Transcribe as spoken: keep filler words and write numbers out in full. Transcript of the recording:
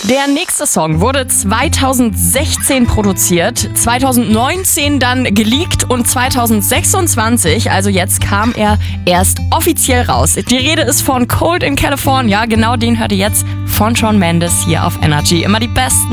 Der nächste Song wurde zweitausendsechzehn produziert, zweitausendneunzehn dann geleakt und zweitausendsechsundzwanzig, also jetzt kam er erst offiziell raus. Die Rede ist von Cold in California, genau den hört ihr jetzt von Shawn Mendes hier auf Energy. Immer die besten